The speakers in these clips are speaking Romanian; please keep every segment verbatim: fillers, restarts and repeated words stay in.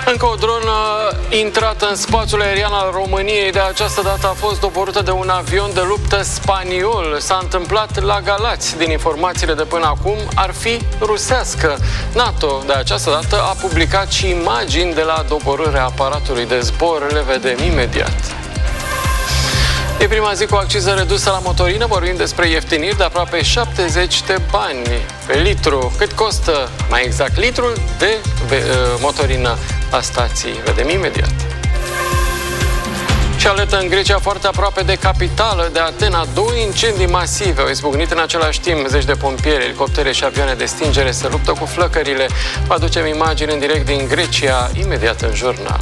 Încă o dronă intrată în spațiul aerian al României, de această dată a fost doborâtă de un avion de luptă spaniol. S-a întâmplat la Galați. Din informațiile de până acum, ar fi rusească. NATO, de această dată, a publicat și imagini de la doborârea aparatului de zbor. Le vedem imediat. E prima zi cu acciză redusă la motorină, vorbim despre ieftiniri de aproape șaptezeci de bani pe litru. Cât costă, mai exact, litrul de motorină la stații? Vedem imediat. Și alertă în Grecia, foarte aproape de capitală, de Atena, două incendii masive au izbucnit în același timp. Zeci de pompieri, elicoptere și avioane de stingere se luptă cu flăcările. Vă aducem imagini în direct din Grecia, imediat în jurnal.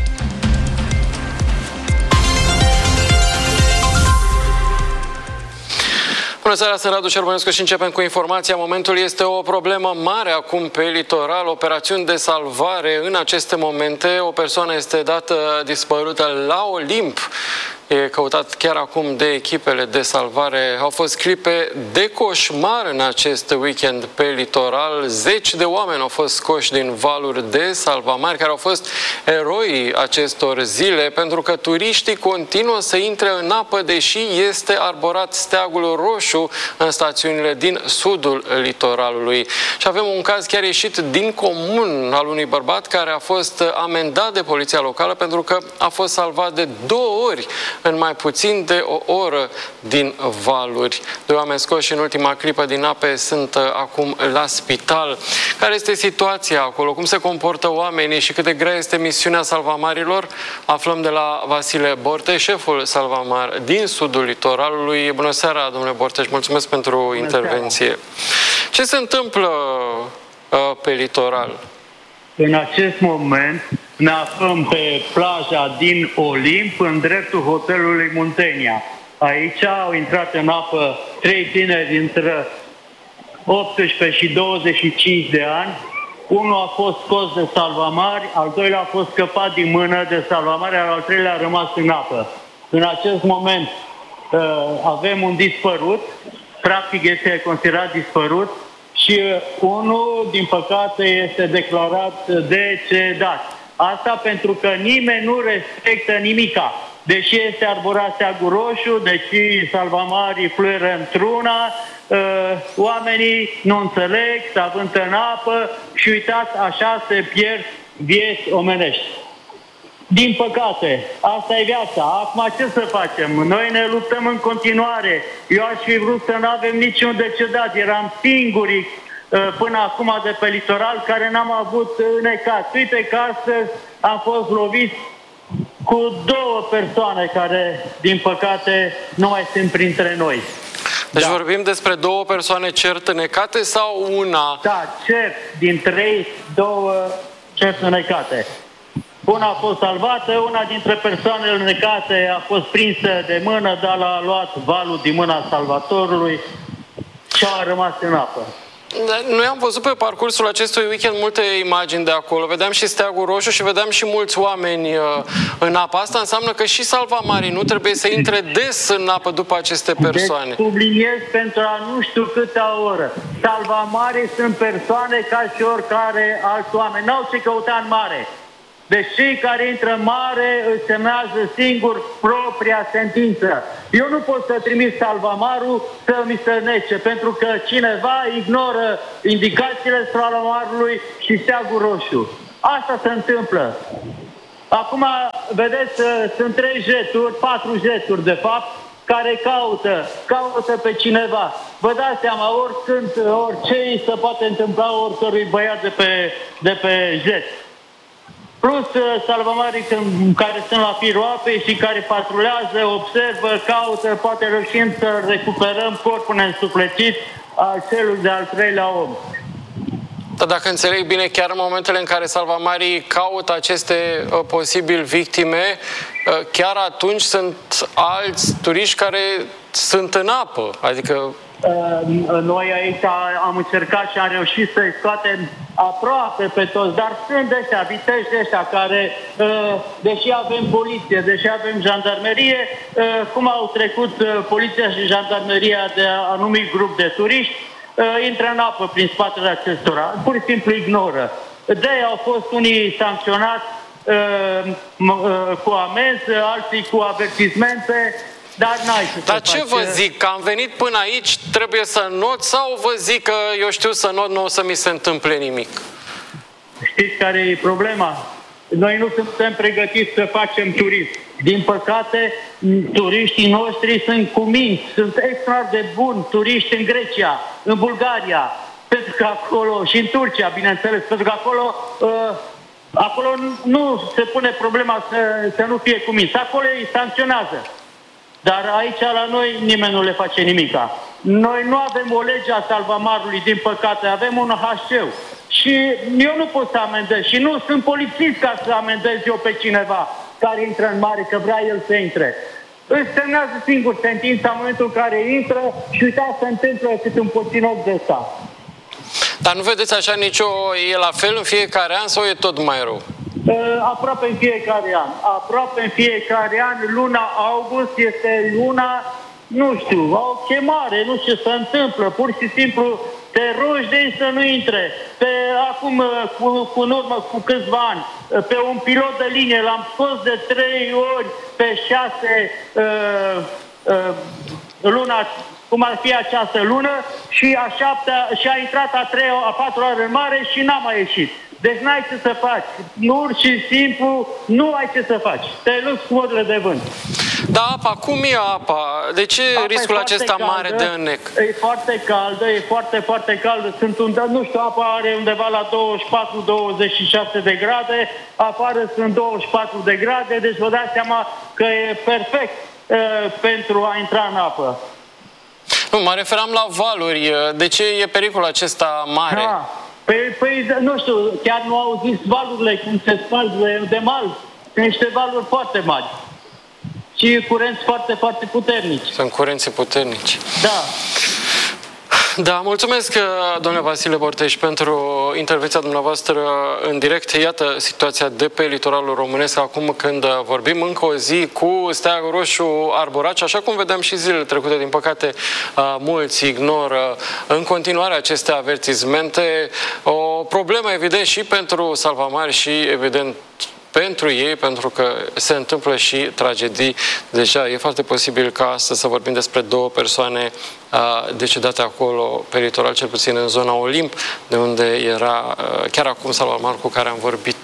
Bună seara, sunt Radu Șerbonescu și începem cu informația. Momentul este o problemă mare acum pe litoral, operațiuni de salvare în aceste momente. O persoană este dată dispărută la Olimp. E căutat chiar acum de echipele de salvare. Au fost clipe de coșmar în acest weekend pe litoral. Zeci de oameni au fost scoși din valuri de salvamari, care au fost eroii acestor zile, pentru că turiștii continuă să intre în apă, deși este arborat steagul roșu în stațiunile din sudul litoralului. Și avem un caz chiar ieșit din comun al unui bărbat care a fost amendat de poliția locală pentru că a fost salvat de două ori în mai puțin de o oră din valuri. Doi oameni scoși în ultima clipă din ape sunt acum la spital. Care este situația acolo? Cum se comportă oamenii și cât de grea este misiunea salvamarilor? Aflăm de la Vasile Borteș, șeful salvamar din sudul litoralului. Bună seara, domnule Borteș, mulțumesc pentru Bună intervenție. Seara. Ce se întâmplă uh, pe litoral? În acest moment ne aflăm pe plaja din Olimp, în dreptul hotelului Muntenia. Aici au intrat în apă trei tineri dintre optsprezece și douăzeci și cinci de ani. Unul a fost scos de salvamari, al doilea a fost scăpat din mână de salvamari, iar al treilea a rămas în apă. În acest moment avem un dispărut, practic este considerat dispărut, și unul, din păcate, este declarat decedat. Asta pentru că nimeni nu respectă nimica. Deși este arborat steagul roșu, deși salvamarii fluieră într-una, oamenii nu înțeleg, se avântă în apă și uitați, așa se pierd vieți omenești. Din păcate, asta e viața. Acum ce să facem? Noi ne luptăm în continuare. Eu aș fi vrut să nu avem niciun decedat. Eram singurii până acum de pe litoral care n-am avut necat. Uite că astăzi am fost loviți cu două persoane care, din păcate, nu mai sunt printre noi. Deci da. Vorbim despre două persoane cert necate sau una? Da, cert. Din trei, două cert necate. Una a fost salvată, una dintre persoanele necate a fost prinsă de mână, dar l-a luat valul din mâna salvatorului și a rămas în apă. Noi am văzut pe parcursul acestui weekend multe imagini de acolo. Vedeam și steagul roșu și vedeam și mulți oameni în apă. Asta înseamnă că și salvamarii nu trebuie să intre des în apă după aceste persoane. Deci subliniez pentru a nu știu câtea oră. Salvamarii sunt persoane ca și oricare alți oameni. N-au ce căuta în mare. Deci cei care intră în mare își semnează singur propria sentință. Eu nu pot să trimit salvamarul să mi se nece, pentru că cineva ignoră indicațiile salvamarului și steagul roșu. Asta se întâmplă. Acum, vedeți, sunt trei jeturi, patru jeturi de fapt, care caută, caută pe cineva. Vă dați seama, oricând, orice se poate întâmpla oricărui băiat de pe, de pe jet. Plus salvamarii care sunt la firul apei și care patrulează, observă, caută, poate reușim să recuperăm corpul neînsuflețit al celui de-al treilea om. Dar dacă înțeleg bine, chiar în momentele în care salvamarii caută aceste uh, posibili victime, uh, chiar atunci sunt alți turiști care sunt în apă, adică... Noi aici am încercat și am reușit să-i scoatem aproape pe toți, dar sunt de ăștia, vitești de ăștia care, deși avem poliție, deși avem jandarmerie, cum au trecut poliția și jandarmeria de anumit grup de turiști, intră în apă prin spatele acestora. Pur și simplu ignoră. De-aia au fost unii sancționați uh, uh, cu amenzi, alții cu avertismente, dar n-ai să Dar ce faci. vă zic? Că am venit până aici, trebuie să not, sau vă zic că eu știu să not, nu o să mi se întâmple nimic? Știți care e problema? Noi nu suntem pregătiți să facem turism. Din păcate, turiștii noștri sunt cuminți, sunt extraordinar de buni turiști în Grecia, în Bulgaria, pentru că acolo, și în Turcia, bineînțeles, pentru că acolo, uh, acolo nu se pune problema să, să nu fie cuminți. Acolo îi sancționează. Dar aici la noi nimeni nu le face nimica. Noi nu avem o lege a salvamarului, din păcate, avem un H C. Și eu nu pot să amendez și nu sunt polițist ca să amendez eu pe cineva care intră în mare, că vrea el să intre. Își semnează singur sentința în momentul în care intră și uitați, se întâmplă cât un puținoc de ăsta. Dar nu vedeți așa nicio... E la fel în fiecare an sau e tot mai rău? Uh, aproape în fiecare an. Aproape în fiecare an, luna august este luna, nu știu, o chemare, nu știu ce se întâmplă, pur și simplu te rogi de ei să nu intre. Pe, acum, cu, cu în urmă, cu câțiva ani, pe un pilot de linie l-am scos de trei ori pe șase uh, uh, luna, cum ar fi această lună, și a șaptea, și a intrat a treia, a patra oară în mare și n-a mai ieșit. Deci n-ai ce să faci. Pur și simplu nu ai ce să faci. Te lupți cu modele de vânt. Da, apa, cum e apa? De ce apa riscul acesta caldă, mare de înnec? E foarte caldă, e foarte, foarte caldă. Sunt unde, nu știu, apa are undeva la douăzeci și patru douăzeci și șase de grade, afară sunt douăzeci și patru de grade, deci vă dați seama că e perfect uh, pentru a intra în apă. Nu, mă referam la valuri. De ce e pericolul acesta mare? Da. Păi, păi, nu știu, chiar nu au zis valurile, cum se sparg de mal. Sunt niște valuri foarte mari. Și curenți foarte, foarte puternici. Sunt curenți puternici. Da. Da, mulțumesc, domnule Vasile Borteș, pentru intervenția dumneavoastră în direct. Iată situația de pe litoralul românesc acum când vorbim, încă o zi cu steagul roșu arborat și așa cum vedeam și zilele trecute, din păcate, mulți ignoră în continuare aceste avertismente. O problemă, evident, și pentru salvamari și, evident, pentru ei, pentru că se întâmplă și tragedii. Deja e foarte posibil ca astăzi să vorbim despre două persoane uh, decedate acolo pe litoral, cel puțin în zona Olimp, de unde era uh, chiar acum salvamar cu care am vorbit.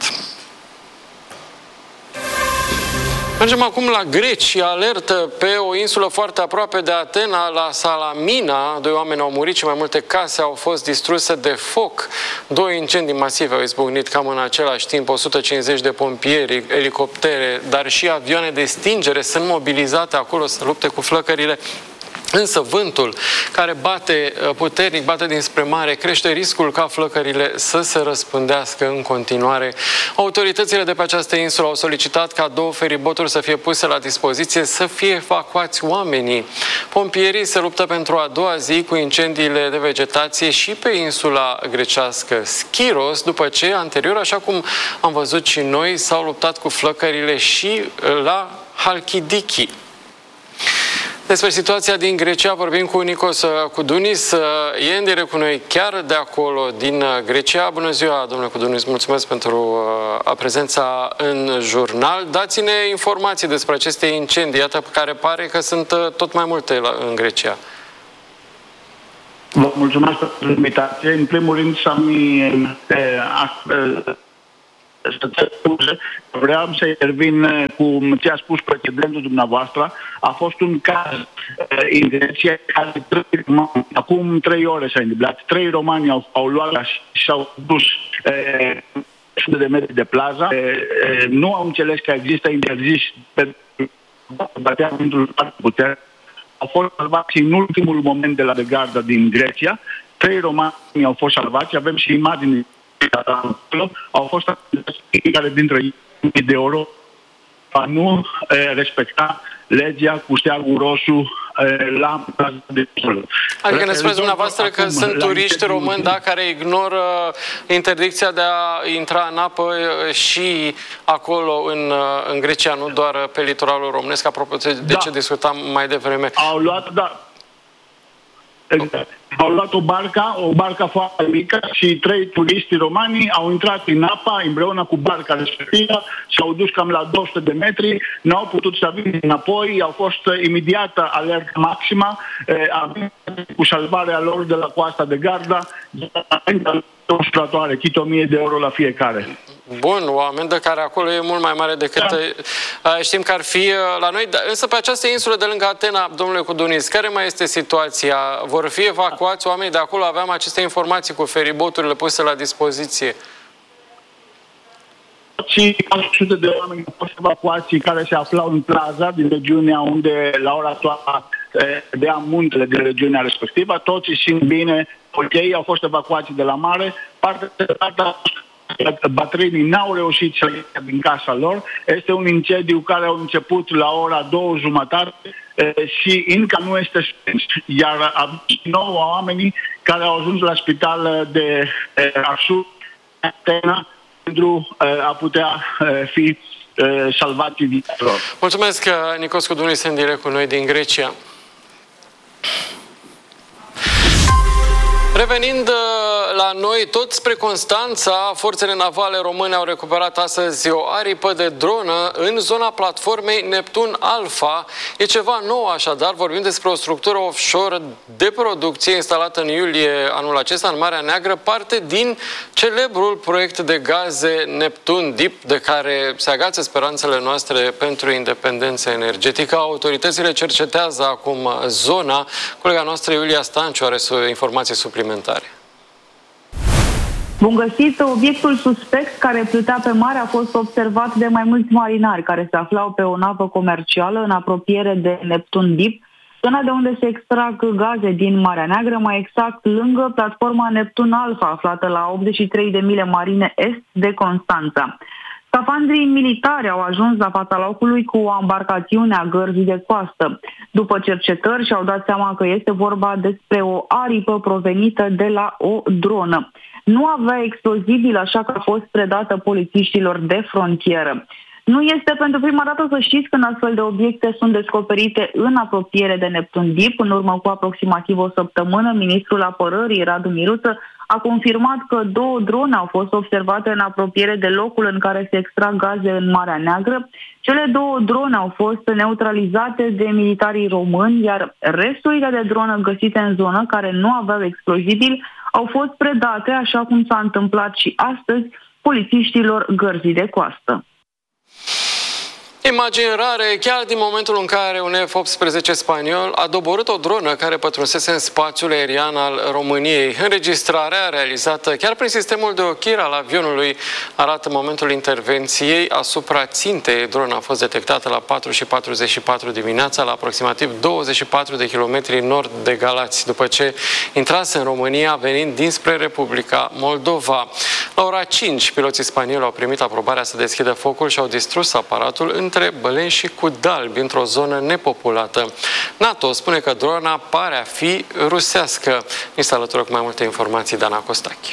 Mergem acum la Grecia, alertă pe o insulă foarte aproape de Atena, la Salamina. Doi oameni au murit și mai multe case au fost distruse de foc. Două incendii masive au izbucnit cam în același timp. o sută cincizeci de pompieri, elicoptere, dar și avioane de stingere sunt mobilizate acolo să lupte cu flăcările. Însă vântul care bate puternic, bate dinspre mare, crește riscul ca flăcările să se răspândească în continuare. Autoritățile de pe această insulă au solicitat ca două feriboturi să fie puse la dispoziție, să fie evacuați oamenii. Pompierii se luptă pentru a doua zi cu incendiile de vegetație și pe insula grecească Schiros, după ce anterior, așa cum am văzut și noi, s-au luptat cu flăcările și la Halkidiki. Despre situația din Grecia vorbim cu Nikos Kudunis, e în direct cu noi chiar de acolo, din Grecia. Bună ziua, domnule Kudunis, mulțumesc pentru uh, prezența în jurnal. Dați-ne informații despre aceste incendii, iată, care pare că sunt uh, tot mai multe la, în Grecia. Vă mulțumesc pentru invitație. În primul rând să-mi vreau să intervin cu ce a spus precedentul dumneavoastră. A fost un caz în Grecia care acum trei ore s-a întâmplat. Trei romani au, au luat și s-au dus sute de metri de plajă. Nu au înțeles că există interzis pentru batea vântul foarte puternic. Au fost salvați în ultimul moment de la de gardă din Grecia. Trei romani au fost salvați. Avem și imagini au fost care dintre ei de oro a nu eh, respecta legea cu steagul roșu eh, la de sol. Adică ne spuneți dumneavoastră că sunt turiști români, da, care ignoră interdicția de a intra în apă și acolo în, în Grecia, nu doar pe litoralul românesc, apropo de da. ce discutam mai devreme. Au luat, da. Exact. au luat o barcă, o barcă foarte mică și trei turiști romani au intrat în apa împreună cu barca respectivă și au dus cam la două sute de metri, n-au putut să vină înapoi, au fost imediată alertă maximă, cu salvarea lor de la coasta de Garda, demonstratoare, chit o mie de euro la fiecare. Bun, o amendă care acolo e mult mai mare decât da. știm că ar fi la noi. Însă pe această insulă de lângă Atena, domnule Cudunis, care mai este situația? Vor fi evacuați oamenii de acolo? Aveam aceste informații cu feriboturile puse la dispoziție. Și patru sute de oameni au fost evacuații care se aflau în plaza din regiunea unde la ora actuală dea muntele din regiunea respectivă. Toți simt bine, ok, au fost evacuații de la mare. Partea de data batrânii n-au reușit să iasă din casa lor. Este un incendiu care a început la ora două jumătate și încă nu este stins. Iar avem nouă oamenii care au ajuns la spital de Arsu, Atena, pentru a putea fi salvați viitor. Mulțumesc, Nicos Cudunis, în direct cu noi din Grecia. Revenind la noi, tot spre Constanța, forțele navale române au recuperat astăzi o aripă de dronă în zona platformei Neptun Alpha. E ceva nou așadar, vorbim despre o structură offshore de producție instalată în iulie anul acesta în Marea Neagră, parte din celebrul proiect de gaze Neptun Deep, de care se agață speranțele noastre pentru independență energetică. Autoritățile cercetează acum zona. Colega noastră Iulia Stanciu are informații suplimentare. Bun găsit, obiectul suspect care plutea pe mare a fost observat de mai mulți marinari care se aflau pe o navă comercială în apropiere de Neptun Deep, zona de unde se extrag gaze din Marea Neagră, mai exact lângă platforma Neptun Alpha, aflată la optzeci și trei de mile marine est de Constanța. Scafandrii militari au ajuns la fața locului cu o embarcațiune a gărzii de coastă. După cercetări și-au dat seama că este vorba despre o aripă provenită de la o dronă. Nu avea explozibil, așa că a fost predată polițiștilor de frontieră. Nu este pentru prima dată, să știți, când astfel de obiecte sunt descoperite în apropiere de Neptun Deep. În urmă cu aproximativ o săptămână, ministrul apărării, Radu Miruță, a confirmat că două drone au fost observate în apropiere de locul în care se extrag gaze în Marea Neagră. Cele două drone au fost neutralizate de militarii români, iar resturile de dronă găsite în zonă, care nu aveau explozibil, au fost predate, așa cum s-a întâmplat și astăzi, polițiștilor gărzii de coastă. Imagini rare, chiar din momentul în care un F optsprezece spaniol a doborât o dronă care pătrunsese în spațiul aerian al României. Înregistrarea realizată chiar prin sistemul de ochire al avionului arată momentul intervenției asupra țintei. Drona a fost detectată la patru și patruzeci și patru dimineața, la aproximativ douăzeci și patru de kilometri nord de Galați, după ce intrase în România venind dinspre Republica Moldova. La ora cinci, piloții spanioli au primit aprobarea să deschidă focul și au distrus aparatul între Băleni și Cudalbi, într-o zonă nepopulată. NATO spune că drona pare a fi rusească. Ni se alătură cu mai multe informații Dana Costache.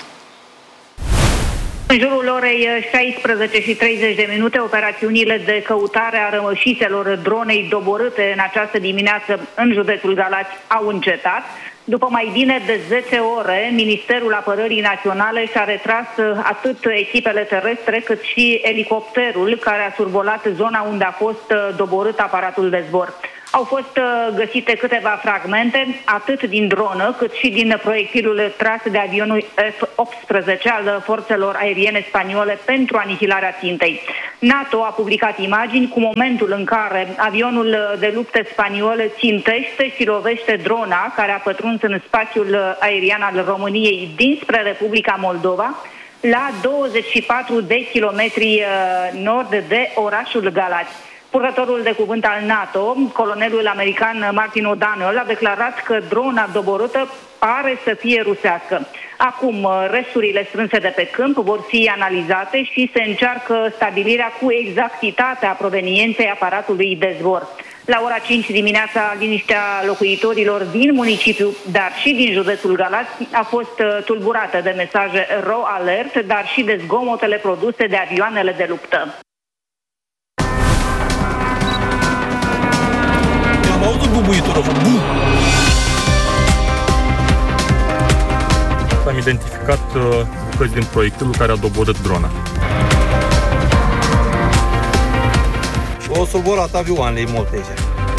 În jurul orei șaisprezece și treizeci de minute, operațiunile de căutare a rămășițelor dronei doborâte în această dimineață în județul Galați au încetat. După mai bine de zece ore, Ministerul Apărării Naționale și-a retras atât echipele terestre cât și elicopterul care a survolat zona unde a fost doborât aparatul de zbor. Au fost găsite câteva fragmente, atât din dronă, cât și din proiectilul tras de avionul F optsprezece al forțelor aeriene spaniole pentru anihilarea țintei. NATO a publicat imagini cu momentul în care avionul de luptă spaniol țintește și lovește drona care a pătruns în spațiul aerian al României dinspre Republica Moldova, la douăzeci și patru de kilometri nord de orașul Galați. Purtătorul de cuvânt al NATO, colonelul american Martin O'Donnell, a declarat că drona doborâtă pare să fie rusească. Acum, resturile strânse de pe câmp vor fi analizate și se încearcă stabilirea cu exactitate a provenienței aparatului de zbor. La ora cinci dimineața, liniștea locuitorilor din municipiu, dar și din județul Galați, a fost tulburată de mesaje raw alert, dar și de zgomotele produse de avioanele de luptă. Am auzit bubuitul rău. am identificat bucăți din proiectilul care a doborât drona. O survolat avioanele multe aici.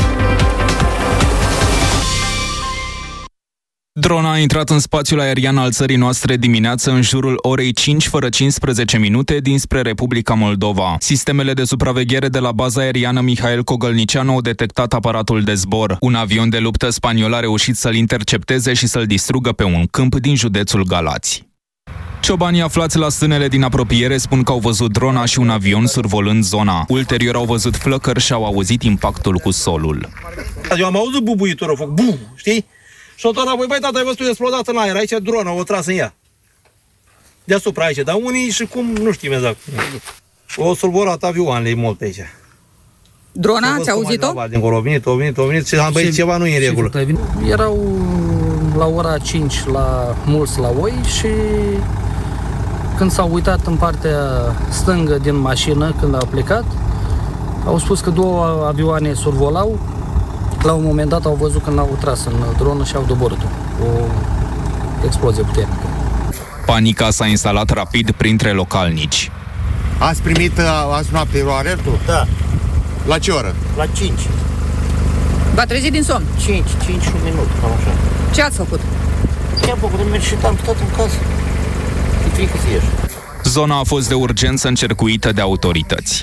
Drona a intrat în spațiul aerian al țării noastre dimineață în jurul orei cinci fără cincisprezece minute dinspre Republica Moldova. Sistemele de supraveghere de la baza aeriană Mihail Cogălnicianu au detectat aparatul de zbor. Un avion de luptă spaniol a reușit să-l intercepteze și să-l distrugă pe un câmp din județul Galați. Ciobanii aflați la stânele din apropiere spun că au văzut drona și un avion survolând zona. Ulterior au văzut flăcări și au auzit impactul cu solul. Eu am auzit bubuitorul, foc, bu, știi? Și-o tot înapoi, băi, tata, ai văzut explodat în aer, aici drona, o tras în ea. Deasupra aici, dar unii și cum, nu știm exact. O survolat avioanele multe aici. Drona, ați auzit-o? Dincolo, au venit, au venit, au venit și am băit ceva nu e în regulă. Erau la ora cinci la mulți la oi și când s-au uitat în partea stângă din mașină, când au plecat, au spus că două avioane survolau. La un moment dat au văzut când au tras în dronă și au doborât-o. O explozie puternică. Panica s-a instalat rapid printre localnici. Ați primit azi noapte alertul? Da. La ce oră? La cinci. V-a trezit din somn? cinci, cinci și un minut, cam așa. Ce ați făcut? Ce-am făcut? Am mers și am stat în casă. E frică să ieși. Zona a fost de urgență încercuită de autorități.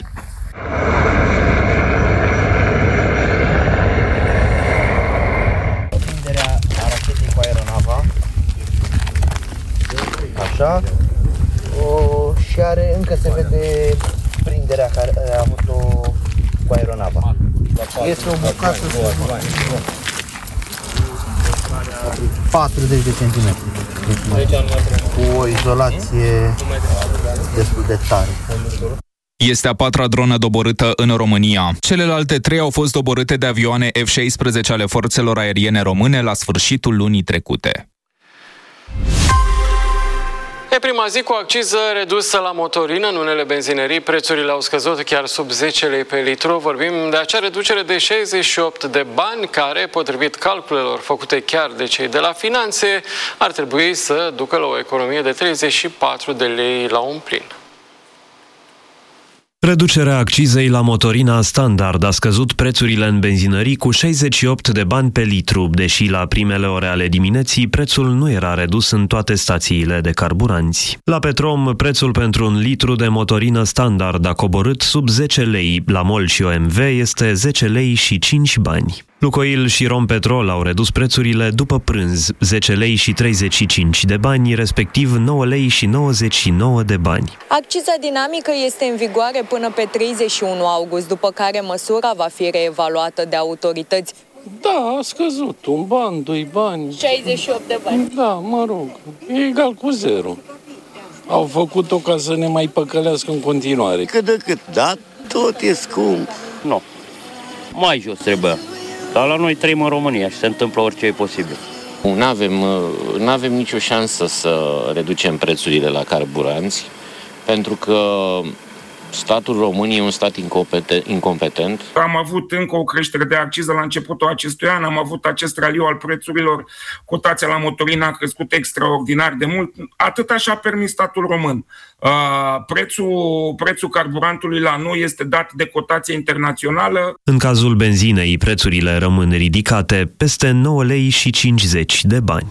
Așa. O, și are, încă se vede prinderea care a avut-o cu aeronava. Este o bucată patruzeci de centimetri. Cu o izolație destul de tare. Este a patra dronă doborâtă în România. Celelalte trei au fost doborâte de avioane F șaisprezece ale forțelor aeriene române la sfârșitul lunii trecute. E prima zi cu acciză redusă la motorină. În unele benzinerii prețurile au scăzut chiar sub zece lei pe litru. Vorbim de acea reducere de șaizeci și opt de bani care, potrivit calculelor făcute chiar de cei de la finanțe, ar trebui să ducă la o economie de treizeci și patru de lei la un plin. Reducerea accizei la motorina standard a scăzut prețurile în benzinării cu șaizeci și opt de bani pe litru, deși la primele ore ale dimineții prețul nu era redus în toate stațiile de carburanți. La Petrom, prețul pentru un litru de motorină standard a coborât sub zece lei, la MOL și O M V este zece lei și cinci bani. Lucoil și Rompetrol au redus prețurile după prânz, zece lei și treizeci și cinci de bani, respectiv nouă lei și nouăzeci și nouă de bani. Acciza dinamică este în vigoare până pe treizeci și unu august, după care măsura va fi reevaluată de autorități. Da, a scăzut, un ban, doi bani. șaizeci și opt de bani. Da, mă rog, e egal cu zero. Au făcut-o ca să ne mai păcălească în continuare. Cât de cât, da, tot e scump. Nu, mai jos trebuia. Dar la noi trăim în România și se întâmplă orice e posibil. Nu avem, nu avem nicio șansă să reducem prețurile la carburanți, pentru că statul român e un stat incompetent. Am avut încă o creștere de acciză la începutul acestui an, am avut acest raliu al prețurilor, cotația la motorină a crescut extraordinar de mult, atât așa a permis statul român. Uh, prețul, prețul carburantului la noi este dat de cotație internațională. În cazul benzinei, prețurile rămân ridicate, peste nouă lei și cincizeci de bani.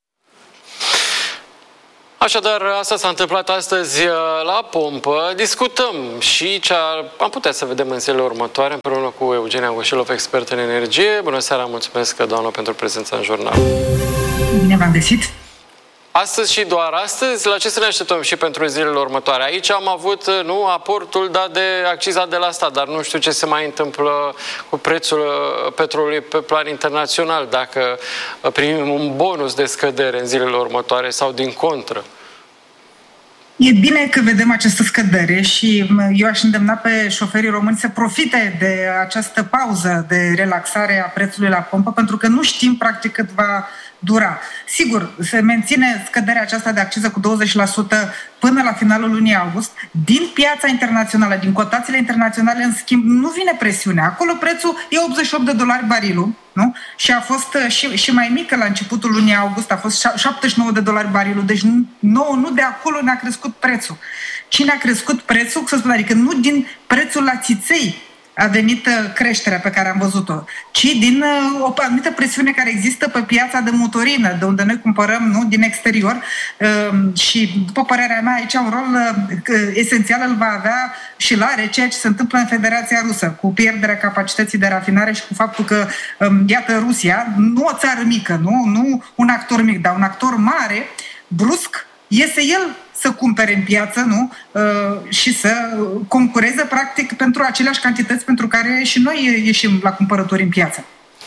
Așadar, asta s-a întâmplat astăzi la pompă. Discutăm și ce am putea să vedem în zilele următoare împreună cu Eugenia Goșilov, expert în energie. Bună seara, mulțumesc, doamnă, pentru prezența în jurnal. Bine v-am găsit! Astăzi și doar astăzi, la ce să ne așteptăm și pentru zilele următoare? Aici am avut, nu, aportul dat de acciza de la stat, dar nu știu ce se mai întâmplă cu prețul petrolului pe plan internațional, dacă primim un bonus de scădere în zilele următoare sau din contră. E bine că vedem această scădere și eu aș îndemna pe șoferii români să profite de această pauză de relaxare a prețului la pompă, pentru că nu știm practic cât va dura. Sigur, se menține scăderea aceasta de acciză cu douăzeci la sută până la finalul lunii august. Din piața internațională, din cotațiile internaționale, în schimb, nu vine presiunea. Acolo prețul e optzeci și opt de dolari barilul, nu? Și a fost și, și mai mică la începutul lunii august, a fost șaptezeci și nouă de dolari barilul. Deci nouă, nu de acolo ne-a crescut prețul. Cine a crescut prețul, să spun, adică nu din prețul la țiței a venit creșterea pe care am văzut-o, ci din uh, o anumită presiune care există pe piața de motorină, de unde noi cumpărăm, nu, din exterior, uh, și, după părerea mea, aici un rol uh, esențial îl va avea și l-are ceea ce se întâmplă în Federația Rusă, cu pierderea capacității de rafinare și cu faptul că, um, iată, Rusia, nu o țară mică, nu, nu un actor mic, dar un actor mare, brusc, iese el să cumpere în piață, nu? Uh, și să concureze, practic, pentru aceleași cantități pentru care și noi ieșim la cumpărături în piață.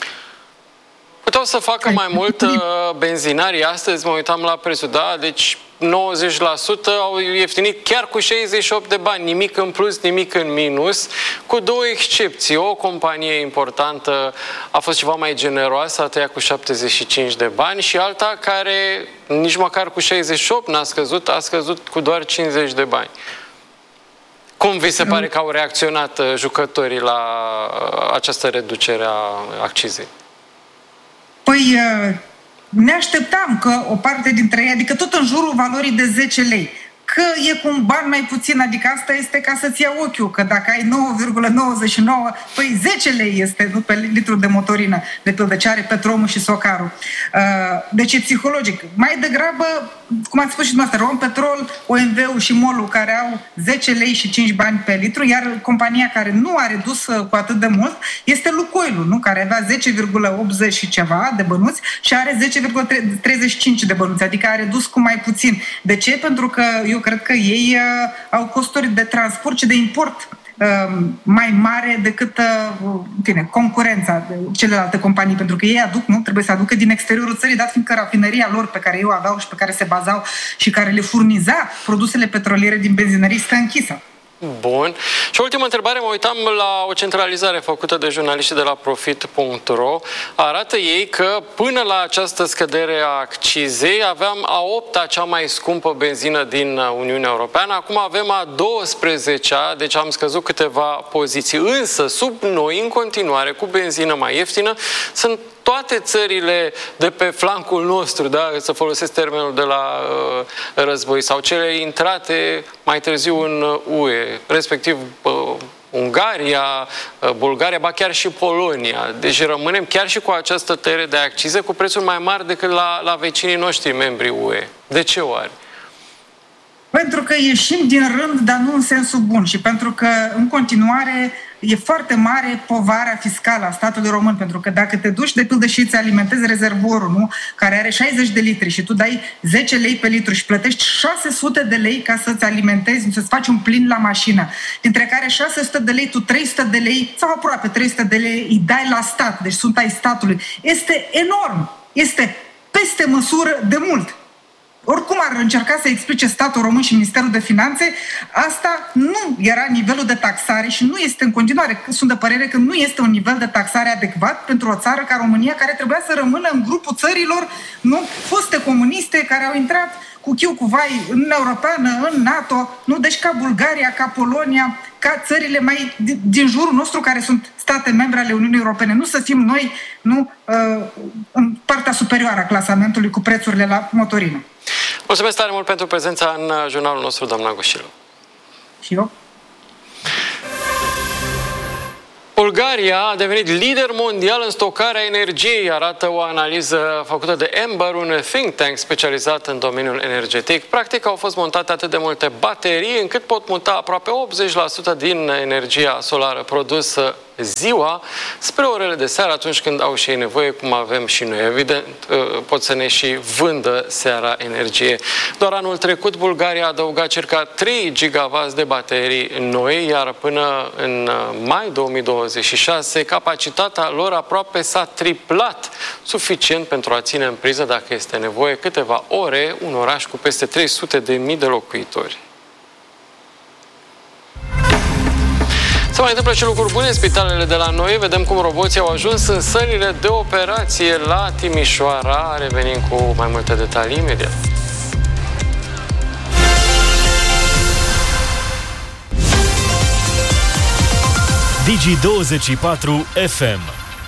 Puteau să facă mai mult uh, benzinarii astăzi, mă uitam la prețul, da? Deci nouăzeci la sută au ieftinit chiar cu șaizeci și opt de bani, nimic în plus, nimic în minus, cu două excepții. O companie importantă a fost ceva mai generoasă, a tăiat cu șaptezeci și cinci de bani, și alta care nici măcar cu șaizeci și opt n-a scăzut, a scăzut cu doar cincizeci de bani. Cum vi se pare că au reacționat jucătorii la această reducere a accizei? Păi, ne așteptam că o parte dintre ei, adică tot în jurul valorii de zece lei, că e cu un ban mai puțin, adică asta este ca să-ți ia ochiul, că dacă ai nouă virgulă nouăzeci și nouă, păi zece lei este, nu, pe litru de motorină, de pildă ce are Petromul și Socarul. Deci e psihologic. Mai degrabă, cum ați spus și dumneavoastră, Rompetrol, O M V-ul și MOL-ul, care au zece lei și cinci bani pe litru, iar compania care nu a redus cu atât de mult este Lukoilul, nu? Care avea zece virgulă optzeci și ceva de bănuți și are zece virgulă treizeci și cinci de bănuți, adică a redus cu mai puțin. De ce? Pentru că eu cred că ei uh, au costuri de transport și de import uh, mai mare decât uh, bine, concurența de celelalte companii, pentru că ei aduc, nu? Trebuie să aducă din exteriorul țării, dat fiindcă rafineria lor pe care ei o aveau și pe care se bazau și care le furniza produsele petroliere din benzinării stă închisă. Bun. Și ultima întrebare, mă uitam la o centralizare făcută de jurnaliștii de la Profit punct ro. Arată ei că până la această scădere a accizei aveam a opta cea mai scumpă benzină din Uniunea Europeană. Acum avem a douăsprezecea, deci am scăzut câteva poziții. Însă, sub noi, în continuare, cu benzină mai ieftină, sunt toate țările de pe flancul nostru, da, să folosesc termenul de la uh, război, sau cele intrate mai târziu în U E, respectiv uh, Ungaria, uh, Bulgaria, ba chiar și Polonia. Deci rămânem chiar și cu această tăiere de accize cu prețuri mai mari decât la, la vecinii noștri membri U E. De ce oare? Pentru că ieșim din rând, dar nu în sensul bun, și pentru că în continuare e foarte mare povara fiscală a statului român, pentru că dacă te duci, de pildă, și îți alimentezi rezervorul, nu? Care are șaizeci de litri și tu dai zece lei pe litru și plătești șase sute de lei ca să-ți alimentezi, să-ți faci un plin la mașină, dintre care șase sute de lei, tu trei sute de lei sau aproape trei sute de lei îi dai la stat, deci sunt ai statului. Este enorm, este peste măsură de mult. Oricum ar încerca să explice statul român și Ministerul de Finanțe, asta nu era nivelul de taxare și nu este în continuare. Sunt de părere că nu este un nivel de taxare adecvat pentru o țară ca România, care trebuia să rămână în grupul țărilor, nu, foste comuniste, care au intrat cu chiu cu vai în Uniunea Europeană, în NATO, nu? Deci ca Bulgaria, ca Polonia, ca țările mai din jurul nostru, care sunt state membre ale Uniunii Europene. Nu să fim noi, nu, în partea superioară a clasamentului cu prețurile la motorină. Mulțumesc tare mult pentru prezența în jurnalul nostru, doamna Goșilă. Și eu. Bulgaria a devenit lider mondial în stocarea energiei, arată o analiză făcută de Ember, un think tank specializat în domeniul energetic. Practic au fost montate atât de multe baterii încât pot muta aproape optzeci la sută din energia solară produsă ziua spre orele de seară, atunci când au și ei nevoie, cum avem și noi. Evident, pot să ne și vândă seara energie. Doar anul trecut, Bulgaria a adăugat circa trei gigawatts de baterii noi, iar până în mai două mii douăzeci și șase, capacitatea lor aproape s-a triplat, suficient pentru a ține în priză, dacă este nevoie, câteva ore, un oraș cu peste trei sute de mii de locuitori. Se mai întâmplă și lucruri bune în spitalele de la noi. Vedem cum roboții au ajuns în sălile de operație la Timișoara. Revenim cu mai multe detalii imediat. Digi douăzeci și patru F M.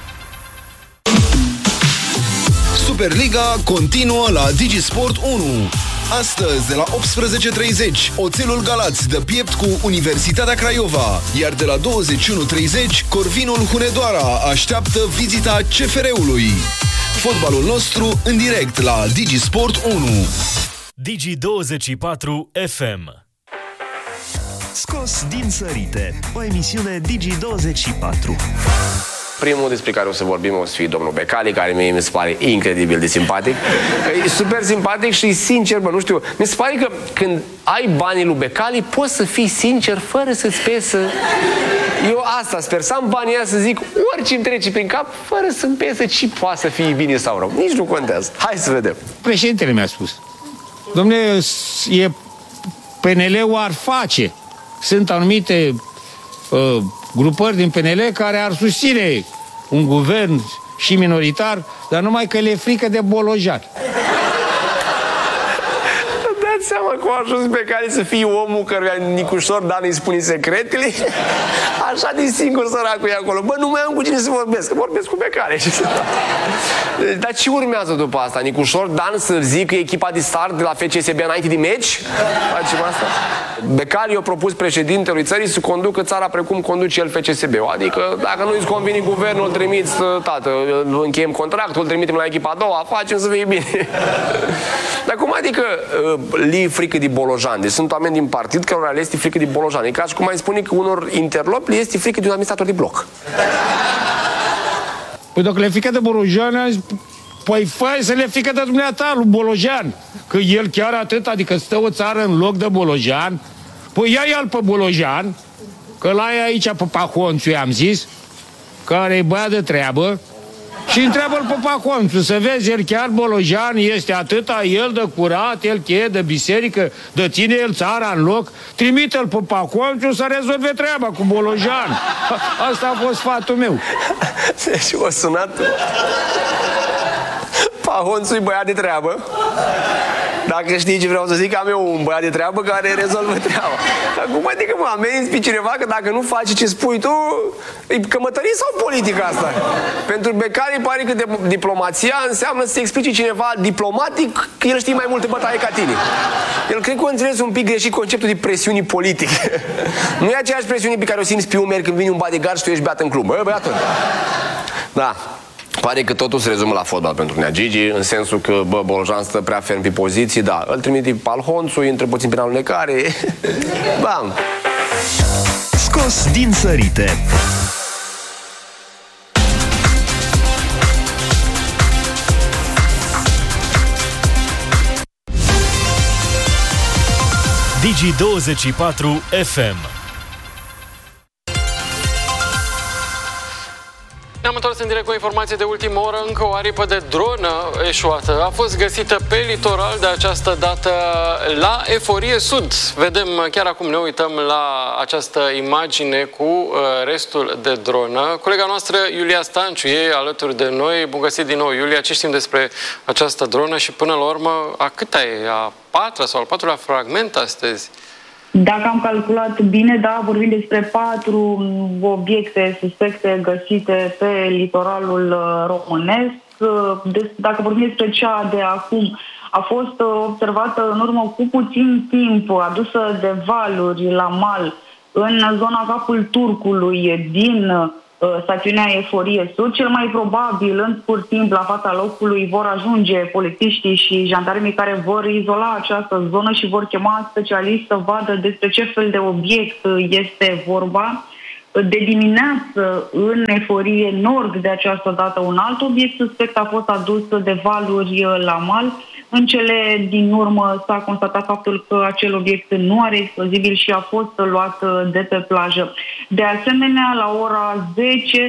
Superliga continuă la Digisport unu. Astăzi, de la optsprezece și treizeci, Oțelul Galați dă piept cu Universitatea Craiova, iar de la douăzeci și unu și treizeci, Corvinul Hunedoara așteaptă vizita C F R-ului. Fotbalul nostru în direct la Digisport unu. Digi douăzeci și patru F M. Scos din sărite, o emisiune Digi douăzeci și patru. Primul despre care o să vorbim o să fie domnul Becali, care mie mi se pare incredibil de simpatic. E super simpatic și sincer, bă, nu știu, mi se pare că când ai banii lui Becali, poți să fii sincer fără să-ți pesă. Eu asta sper, să am banii aia să zic orice îmi trece prin cap, fără să-mi pesă ce poate să fie bine sau rău. Nici nu contează. Hai să vedem. Președintele mi-a spus: dom'le, e P N L-ul ar face. Sunt anumite uh, grupări din P N L care ar susține un guvern și minoritar, dar numai că le e frică de bolojani. Dați seama cum a ajuns pe care să fie omul căruia Nicușor Dan îi spune secretele? Așa de singur săracul e acolo. Bă, nu mai am cu cine să vorbesc, vorbesc cu Becali. Dar ce urmează după asta? Nicușor Dan să zică echipa de start de la F C S B înainte de meci? Facem asta? Becali a propus președintelui țării să conducă țara precum conduce el F C S B-ul. Adică dacă nu-i convine guvernul, îl trimiți, tată, încheiem contractul, îl trimitem la echipa a doua, facem să fie bine. Dar cum adică li frică de bolojani? Deci sunt oameni din partid cărora le este frică de bolojani. E ca și cum ai spune că unor interlopi le este frică de un administrator de bloc. Păi dacă le frică de bolojani, păi fai să le frică de dumneata lui Bolojan. Că el chiar atât, adică stă o țară în loc de Bolojan. Păi ia-i-al pe Bolojan, că l-ai aici pe Pahonțu, i-am zis, care e băiat de treabă, și întreabă-l pe Pahonțu, să vezi, el chiar Bolojan este atâta, el de curat, el cheie de biserică, de ține el țara în loc, trimite-l pe Pahonțu să rezolve treaba cu Bolojan. Asta a fost sfatul meu. Deci o sunat Pahonțu-i băiat de treabă. Dacă știi ce vreau să zic, am eu un băiat de treabă care rezolvă treaba. Dar cum adică mă amenzi pe cineva că dacă nu faci ce spui tu, e cămătărie sau politică asta? Pentru Becali pare că de, diplomația înseamnă să explici cineva diplomatic că el știe mai multe bătaie ca tine. El cred că a înțeles un pic greșit conceptul de presiuni politic. Nu e aceeași presiune pe care o simți pe umeri când vine un bodyguard și tu ești beat în club. Bă, băiatul. Da. Pare că totul se rezumă la fotbal pentru Nea Gigi, în sensul că, bă, Bolojan stă prea ferm pe poziții, da, îl trimite pe Alhonțu, intră puțin prin alunecare, bam. Scos din sărite. Digi douăzeci și patru F M. Ne-am întors în direct cu informație de ultimă oră. Încă o aripă de dronă eșuată a fost găsită pe litoral, de această dată la Eforie Sud. Vedem, chiar acum ne uităm la această imagine cu restul de dronă. Colega noastră, Iulia Stanciu, e alături de noi. Bun găsit din nou, Iulia. Ce știm despre această dronă și până la urmă, a câta e? A patra sau al patrulea fragment astăzi? Dacă am calculat bine, da, vorbim despre patru obiecte suspecte găsite pe litoralul românesc. Dacă vorbim despre cea de acum, a fost observată în urmă cu puțin timp, adusă de valuri la mal în zona Capul Turcului din stațiunea Eforie Sud. Cel mai probabil, în scurt timp, la fața locului vor ajunge polițiștii și jandarmii care vor izola această zonă și vor chema specialiști să vadă despre ce fel de obiect este vorba. De dimineață, în Eforie Nord, de această dată, un alt obiect suspect a fost adus de valuri la mal. În cele din urmă s-a constatat faptul că acel obiect nu are explozibil și a fost luat de pe plajă. De asemenea, la ora zece,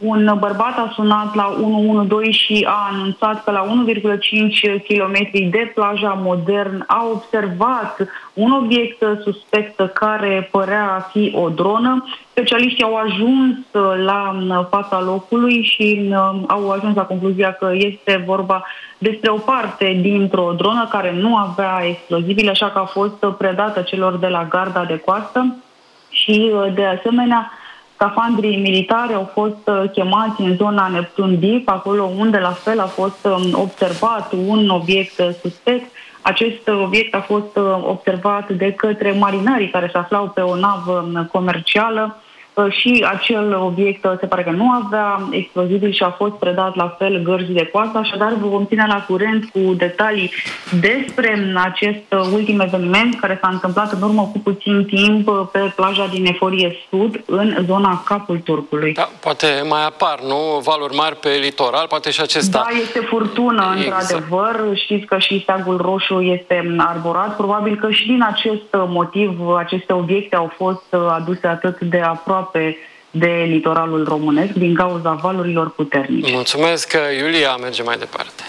un bărbat a sunat la unu unu doi și a anunțat că la unu virgulă cinci kilometri de plaja Modern a observat un obiect suspect care părea a fi o dronă. Specialiștii au ajuns la fața locului și au ajuns la concluzia că este vorba despre o parte dintr-o dronă care nu avea explozibili, așa că a fost predată celor de la garda de coastă și, de asemenea, scafandrii militari au fost chemați în zona Neptun Deep, acolo unde la fel a fost observat un obiect suspect. Acest obiect a fost observat de către marinarii care se aflau pe o navă comercială și acel obiect se pare că nu avea explozibil și a fost predat la fel gărzii de coastă, așadar vă vom ține la curent cu detalii despre acest ultim eveniment care s-a întâmplat în urmă cu puțin timp pe plaja din Eforie Sud, în zona Capul Turcului. Da, poate mai apar, nu? Valuri mari pe litoral, poate și acesta. Da, este furtună, exact. Într-adevăr. Știți că și steagul roșu este arborat. Probabil că și din acest motiv aceste obiecte au fost aduse atât de aproape de litoralul românesc din cauza valurilor puternice. Mulțumesc, Iulia. Mergem mai departe.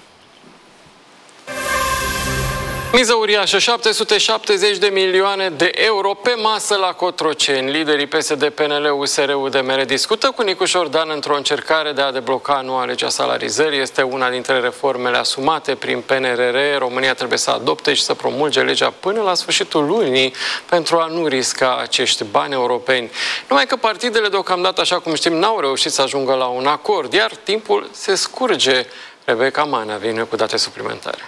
Miză uriașă, șapte sute șaptezeci de milioane de euro pe masă la Cotroceni. Liderii P S D, P N L, U S R, U D M R discută cu Nicu Șordan într-o încercare de a debloca noua legea salarizării. Este una dintre reformele asumate prin P N R R. România trebuie să adopte și să promulge legea până la sfârșitul lunii pentru a nu risca acești bani europeni. Numai că partidele deocamdată, așa cum știm, n-au reușit să ajungă la un acord, iar timpul se scurge. Rebecca Manea vine cu date suplimentare.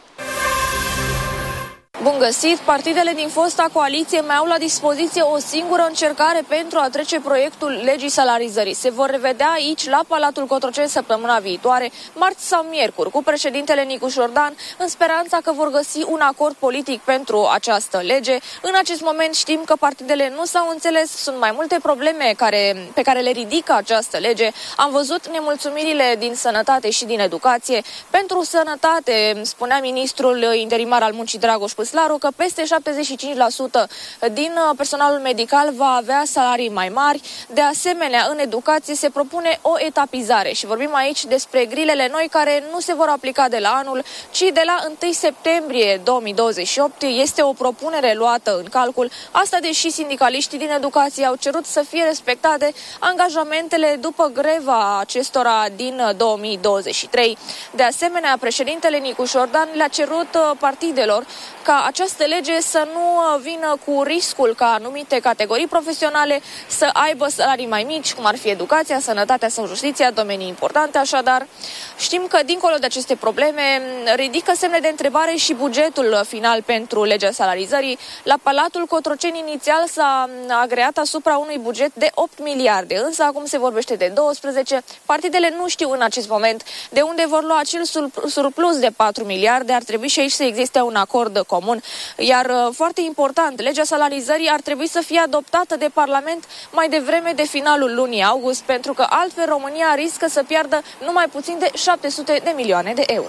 Bun găsit! Partidele din fosta coaliție mai au la dispoziție o singură încercare pentru a trece proiectul legii salarizării. Se vor revedea aici, la Palatul Cotroceni, săptămâna viitoare, marți sau miercuri, cu președintele Nicu Șordan, în speranța că vor găsi un acord politic pentru această lege. În acest moment știm că partidele nu s-au înțeles, sunt mai multe probleme care, pe care le ridică această lege. Am văzut nemulțumirile din sănătate și din educație. Pentru sănătate, spunea ministrul interimar al muncii Dragoș Păslaru că peste șaptezeci și cinci la sută din personalul medical va avea salarii mai mari. De asemenea, în educație se propune o etapizare și vorbim aici despre grilele noi care nu se vor aplica de la anul, ci de la întâi septembrie două mii douăzeci și opt. Este o propunere luată în calcul, asta deși sindicaliștii din educație au cerut să fie respectate angajamentele după greva acestora din două mii douăzeci și trei. De asemenea, președintele Nicu Șordan le-a cerut partidelor ca această lege să nu vină cu riscul ca anumite categorii profesionale să aibă salarii mai mici, cum ar fi educația, sănătatea sau justiția, domenii importante. Așadar, știm că dincolo de aceste probleme ridică semne de întrebare și bugetul final pentru legea salarizării. La Palatul Cotroceni inițial s-a agreat asupra unui buget de opt miliarde, însă acum se vorbește de doisprezece. Partidele nu știu în acest moment de unde vor lua acel surplus de patru miliarde. Ar trebui și aici să existe un acord comun. Iar foarte important, legea salarizării ar trebui să fie adoptată de Parlament mai devreme de finalul lunii august, pentru că altfel România riscă să piardă numai puțin de șapte sute de milioane de euro.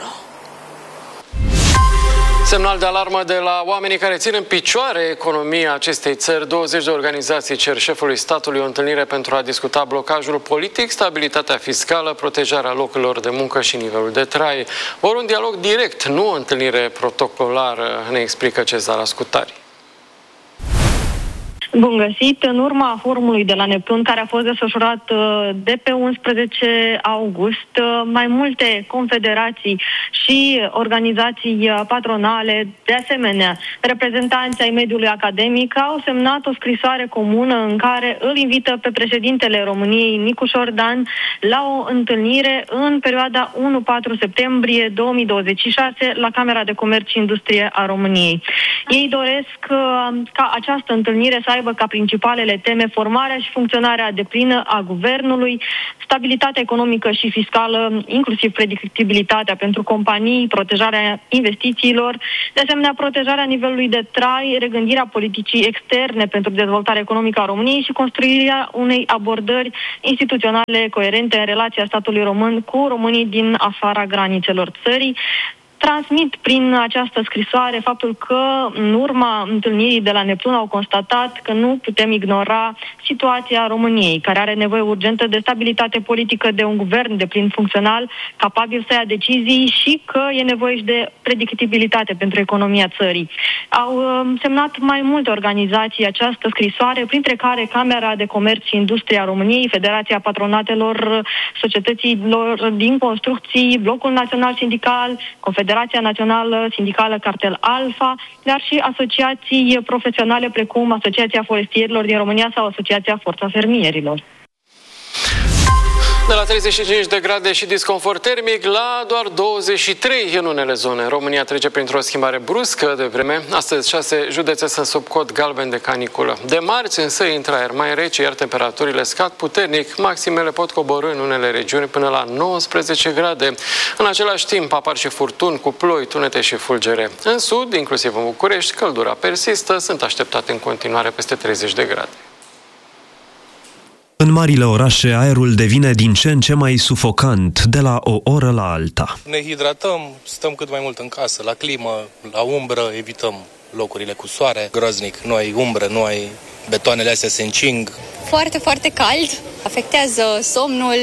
Semnal de alarmă de la oamenii care țin în picioare economia acestei țări. douăzeci de organizații cer șefului statului o întâlnire pentru a discuta blocajul politic, stabilitatea fiscală, protejarea locurilor de muncă și nivelul de trai. Vor un dialog direct, nu o întâlnire protocolară, ne explică Cezar Ascutari. Bun găsit! În urma forumului de la Neptun, care a fost desfășurat de pe unsprezece august, mai multe confederații și organizații patronale, de asemenea reprezentanți ai mediului academic, au semnat o scrisoare comună în care îl invită pe președintele României, Nicu Șordan, la o întâlnire în perioada unu patru septembrie două mii douăzeci și șase la Camera de Comerț și Industrie a României. Ei doresc ca această întâlnire să aibă ca principalele teme formarea și funcționarea deplină a guvernului, stabilitatea economică și fiscală, inclusiv predictibilitatea pentru companii, protejarea investițiilor, de asemenea protejarea nivelului de trai, regândirea politicii externe pentru dezvoltarea economică a României și construirea unei abordări instituționale coerente în relația statului român cu românii din afara granițelor țării. transmit prin această scrisoare faptul că în urma întâlnirii de la Neptun au constatat că nu putem ignora situația României, care are nevoie urgentă de stabilitate politică, de un guvern de plin funcțional, capabil să ia decizii și că e nevoie și de predictibilitate pentru economia țării. Au uh, semnat mai multe organizații această scrisoare, printre care Camera de Comerț și Industria României, Federația Patronatelor Societăților din Construcții, Blocul Național Sindical, Confederația Națională Sindicală Cartel Alfa, dar și asociații profesionale precum Asociația Forestierilor din România sau Asociația Forța Fermierilor. De la treizeci și cinci de grade și disconfort termic la doar douăzeci și trei în unele zone. România trece printr-o schimbare bruscă de vreme. Astăzi șase județe sunt sub cod galben de caniculă. De marți însă intră aer mai rece, iar temperaturile scad puternic. Maximele pot coborî în unele regiuni până la nouăsprezece grade. În același timp apar și furtuni cu ploi, tunete și fulgere. În sud, inclusiv în București, căldura persistă. Sunt așteptate în continuare peste treizeci de grade. În marile orașe, aerul devine din ce în ce mai sufocant, de la o oră la alta. Ne hidratăm, stăm cât mai mult în casă, la climă, la umbră, evităm locurile cu soare. Groaznic, nu ai umbră, nu ai... betoanele astea se încing. Foarte, foarte cald, afectează somnul.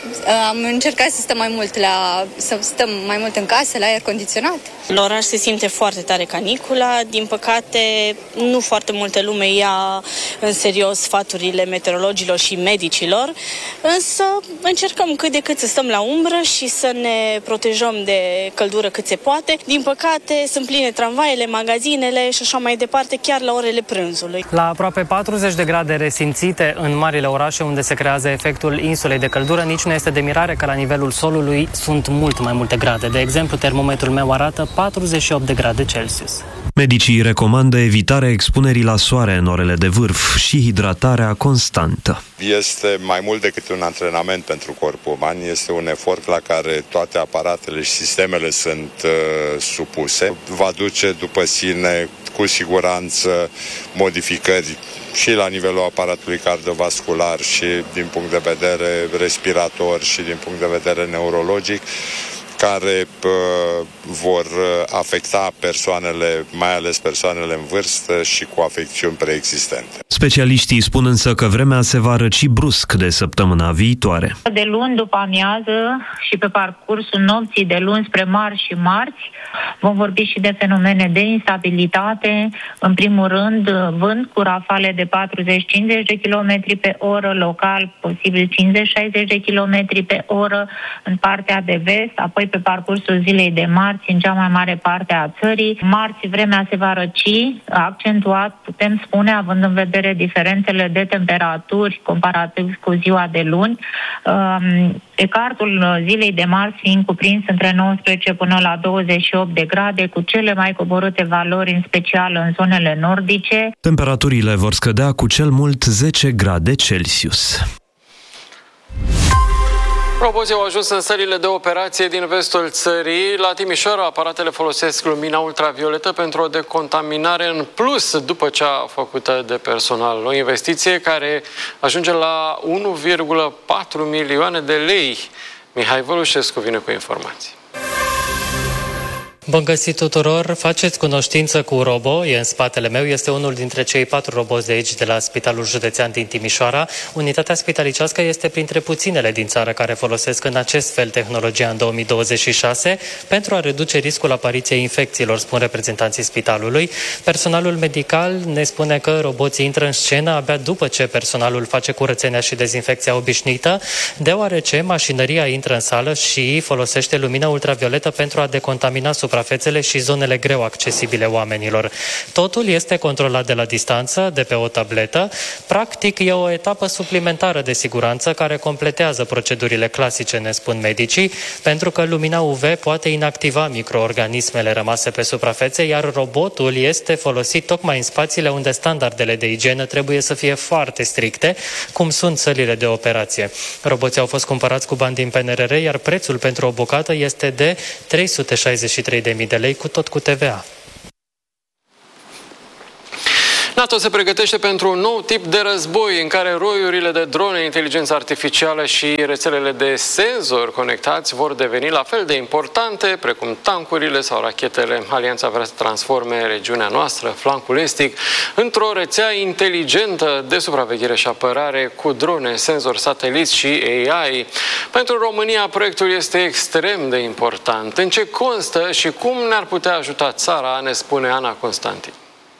Am încercat să stăm mai mult la, să stăm mai mult în casă, la aer condiționat. În oraș se simte foarte tare canicula. Din păcate, nu foarte multă lume ia în serios sfaturile meteorologilor și medicilor, însă încercăm cât de cât să stăm la umbră și să ne protejăm de căldură cât se poate. Din păcate, sunt pline tramvaiele, magazinele și așa mai departe, chiar la orele prânzului. La aproape patruzeci de grade resimțite în marile orașe unde se creează efectul insulei de căldură, nici nu este de mirare că la nivelul solului sunt mult mai multe grade. De exemplu, termometrul meu arată patruzeci și opt de grade Celsius. Medicii recomandă evitarea expunerii la soare în orele de vârf și hidratarea constantă. Este mai mult decât un antrenament pentru corpul uman, este un efort la care toate aparatele și sistemele sunt uh, supuse. Va duce după sine cu siguranță modificări și la nivelul aparatului cardiovascular și din punct de vedere respirator și din punct de vedere neurologic, care uh, vor afecta persoanele, mai ales persoanele în vârstă și cu afecțiuni preexistente. Specialiștii spun însă că vremea se va răci brusc de săptămâna viitoare. De luni după amiază și pe parcursul nopții de luni spre marți și marți vom vorbi și de fenomene de instabilitate. În primul rând, vânt cu rafale de patruzeci cincizeci de kilometri pe oră, local posibil cincizeci șaizeci de kilometri pe oră în partea de vest, apoi pe parcursul zilei de marți în cea mai mare parte a țării. Marți vremea se va răci, accentuat, putem spune, având în vedere diferențele de temperaturi comparativ cu ziua de luni. Ecartul zilei de marți fiind cuprins între nouăsprezece până la douăzeci și opt de grade, cu cele mai coborâte valori, în special în zonele nordice. Temperaturile vor scădea cu cel mult zece grade Celsius. Roboții au ajuns în sălile de operație din vestul țării. La Timișoara, aparatele folosesc lumina ultravioletă pentru o decontaminare în plus după cea făcută de personal. O investiție care ajunge la unu virgulă patru milioane de lei. Mihai Vălușescu vine cu informații. Bun găsit tuturor! Faceți cunoștință cu Robo, e în spatele meu, este unul dintre cei patru roboți de aici, de la Spitalul Județean din Timișoara. Unitatea spitalicească este printre puținele din țară care folosesc în acest fel tehnologia în două mii douăzeci și șase pentru a reduce riscul apariției infecțiilor, spun reprezentanții spitalului. Personalul medical ne spune că roboții intră în scenă abia după ce personalul face curățenia și dezinfecția obișnuită, deoarece mașinăria intră în sală și folosește lumină ultravioletă pentru a decontamina suprafețele și zonele greu accesibile oamenilor. Totul este controlat de la distanță, de pe o tabletă. Practic, e o etapă suplimentară de siguranță care completează procedurile clasice, ne spun medicii, pentru că lumina U V poate inactiva microorganismele rămase pe suprafețe, iar robotul este folosit tocmai în spațiile unde standardele de igienă trebuie să fie foarte stricte, cum sunt sălile de operație. Roboții au fost cumpărați cu bani din P N R R, iar prețul pentru o bucată este de trei sute șaizeci și trei de mii de lei, cu tot cu T V A. NATO se pregătește pentru un nou tip de război în care roiurile de drone, inteligența artificială și rețelele de senzori conectați vor deveni la fel de importante precum tancurile sau rachetele. Alianța vrea să transforme regiunea noastră, flancul estic, într-o rețea inteligentă de supraveghere și apărare cu drone, senzori, sateliți și A I. Pentru România, proiectul este extrem de important. În ce constă și cum ne-ar putea ajuta țara, ne spune Ana Constantin.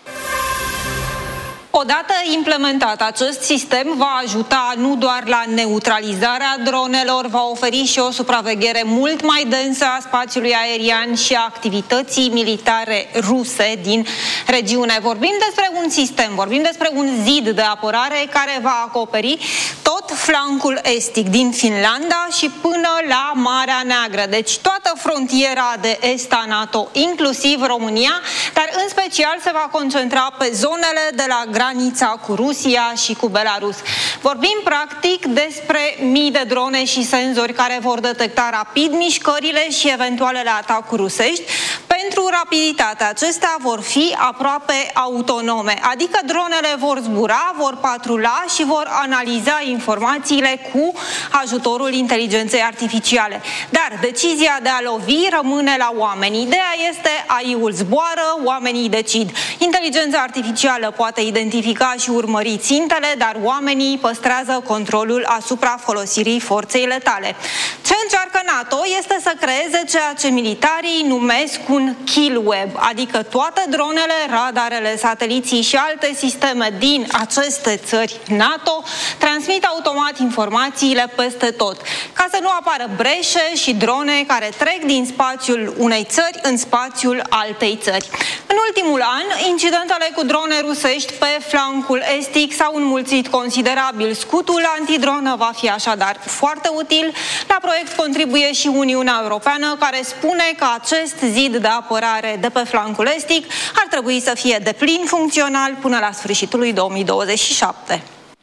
Odată implementat, acest sistem va ajuta nu doar la neutralizarea dronelor, va oferi și o supraveghere mult mai densă a spațiului aerian și a activității militare ruse din regiune. Vorbim despre un sistem, vorbim despre un zid de apărare care va acoperi tot flancul estic din Finlanda și până la Marea Neagră. Deci toată frontiera de est a NATO, inclusiv România, dar în special se va concentra pe zonele de la granița cu Rusia și cu Belarus. Vorbim practic despre mii de drone și senzori care vor detecta rapid mișcările și eventualele atacuri rusești. Pentru rapiditate, acestea vor fi aproape autonome, adică dronele vor zbura, vor patrula și vor analiza informațiile cu ajutorul inteligenței artificiale. Dar decizia de a lovi rămâne la oameni. Ideea este A I-ul zboară, oamenii decid. Inteligența artificială poate identifica și urmări țintele, dar oamenii păstrează controlul asupra folosirii forței letale. Ce încearcă NATO este să creeze ceea ce militarii numesc un kill web, adică toate dronele, radarele, sateliții și alte sisteme din aceste țări NATO transmit automat informațiile peste tot, ca să nu apară breșe și drone care trec din spațiul unei țări în spațiul altei țări. În ultimul an, incidentele cu drone rusești pe flancul estic s-au înmulțit considerabil. Scutul antidronă va fi așadar foarte util. La proiect contribuie și Uniunea Europeană, care spune că acest zid de apărare de pe flancul estic ar trebui să fie deplin funcțional până la sfârșitul lui două mii douăzeci și șapte.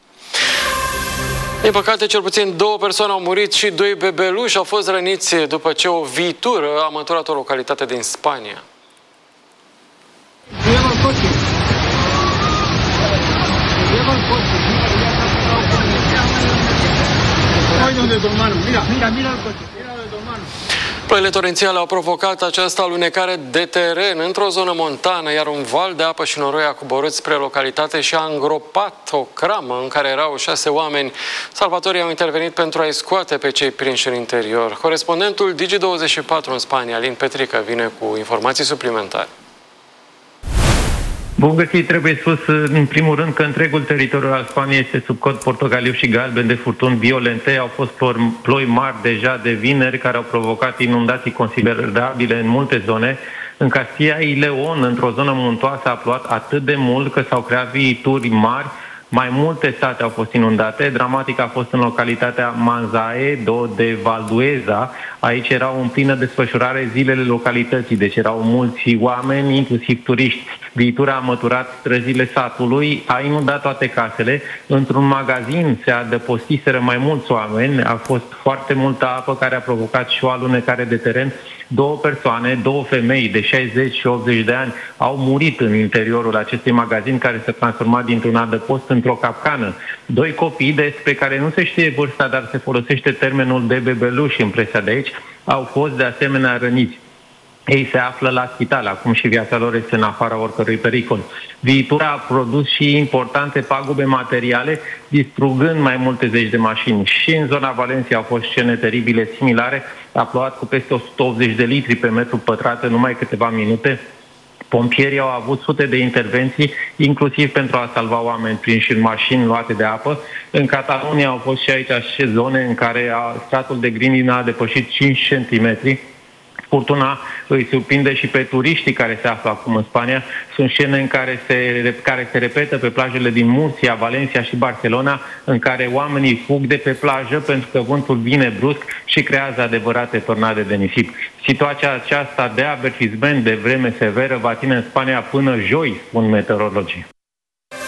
Din păcate, cel puțin două persoane au murit și doi bebeluși au fost răniți după ce o viitură a măturat o localitate din Spania. Ploile torențiale au provocat această alunecare de teren într-o zonă montană, iar un val de apă și noroi a coborât spre localitate și a îngropat o cramă în care erau șase oameni. Salvatorii au intervenit pentru a-i scoate pe cei prinși în interior. Corespondentul Digi douăzeci și patru în Spania, Alin Petrică, vine cu informații suplimentare. Bun găsit, trebuie spus în primul rând că întregul teritoriu al Spaniei este sub cod portocaliu și galben de furtuni violente. Au fost ploi mari deja de vineri care au provocat inundații considerabile în multe zone. În Castilla y León, într-o zonă muntoasă, a plouat atât de mult că s-au creat viituri mari. Mai multe sate au fost inundate. Dramatic a fost în localitatea Manzaedo de Valdueza. Aici erau în plină desfășurare zilele localității, deci erau mulți oameni, inclusiv turiști. Viitura a măturat străzile satului, a inundat toate casele. Într-un magazin se adăpostiseră mai mulți oameni. A fost foarte multă apă care a provocat și o alunecare de teren. Două persoane, două femei de șaizeci și optzeci de ani au murit în interiorul acestui magazin care s-a transformat dintr-un adăpost într-o capcană. Doi copii despre care nu se știe vârsta, dar se folosește termenul de bebeluși în presa de aici, au fost de asemenea răniți. Ei se află la spital, acum și viața lor este în afara oricărui pericol. Viitura a produs și importante pagube materiale, distrugând mai multe zeci de mașini. Și în zona Valencia au fost scene teribile similare. A plouat cu peste o sută optzeci de litri pe metru pătrat în numai câteva minute. Pompierii au avut sute de intervenții, inclusiv pentru a salva oameni prinși în mașini luate de apă. În Catalunia au fost și aici și zone în care a, stratul de grindină a depășit cinci centimetri. Furtuna îi surprinde și pe turiștii care se află acum în Spania. Sunt scene în care se, care se repetă pe plajele din Murcia, Valencia și Barcelona, în care oamenii fug de pe plajă pentru că vântul vine brusc și creează adevărate tornade de nisip. Situația aceasta de avertisment de vreme severă va ține în Spania până joi, spun meteorologii.